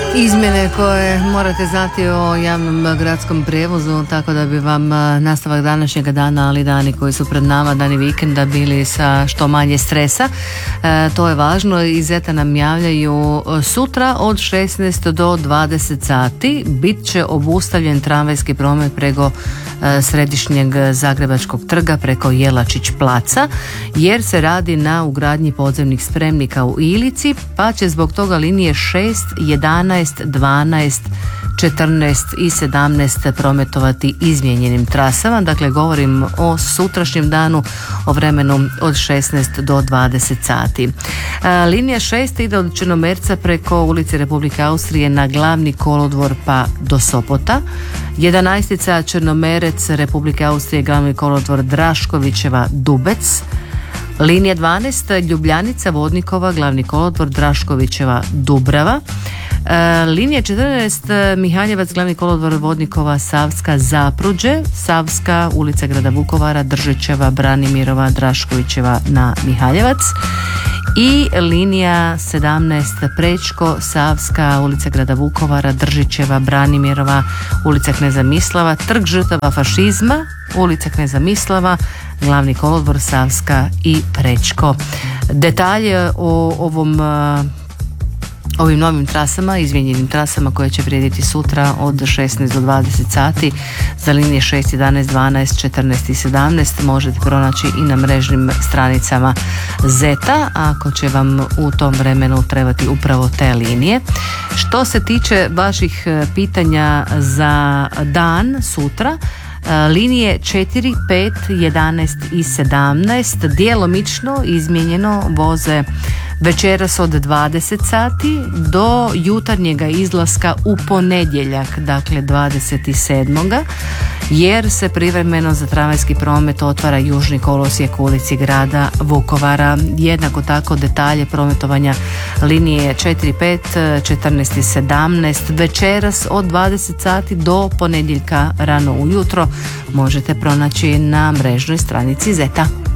Izmjene koje morate znati o javnom gradskom prijevozu, tako da bi vam nastavak današnjega dana, ali dani koji su pred nama, dani vikenda, bili sa što manje stresa. To je važno. Iz Zeta nam javljaju sutra od 16 do 20 sati bit će obustavljen tramvajski promet preko središnjeg Zagrebačkog trga preko Jelačić placa, jer se radi na ugradnji podzemnih spremnika u Ilici, pa će zbog toga linije 6, 11, 12, 14 i 17 prometovati izmijenjenim trasama. Dakle, govorim o sutrašnjem danu, o vremenu od 16 do 20 sati. Linija 6 ide od Črnomerca preko ulice Republike Austrije na glavni kolodvor pa do Sopota. 11 Črnomerec Republike Austrije, glavni kolodvor Draškovićeva Dubec. Linija 12 Ljubljanica Vodnikova, glavni kolodvor Draškovićeva Dubrava. Linija 14 Mihaljevac, glavni kolodvor Vodnikova Savska Zapruđe, Savska ulica grada Vukovara, Držićeva Branimirova Draškovićeva na Mihaljevac. I linija 17 Prečko, Savska ulica grada Vukovara, Držićeva Branimirova ulica Kneza Mislava, Trg žrtava fašizma, ulica Kneza Mislava, glavni kolodvor Savska i Prečko. Detalje o ovim novim trasama, izmijenjenim trasama koje će vrijediti sutra od 16 do 20 sati za linije 6, 11, 12, 14 i 17 možete pronaći i na mrežnim stranicama Zeta, ako će vam u tom vremenu trebati upravo te linije. Što se tiče vaših pitanja za dan sutra, linije 4, 5, 11 i 17 djelomično izmijenjeno voze večeras od 20 sati do jutarnjega izlaska u ponedjeljak, dakle 27. jer se privremeno za tramvajski promet otvara južni kolosijek u ulici grada Vukovara. Jednako tako detalje prometovanja linije 4, 5, 14 i 17 večeras od 20 sati do ponedjeljka rano ujutro možete pronaći na mrežnoj stranici Zeta.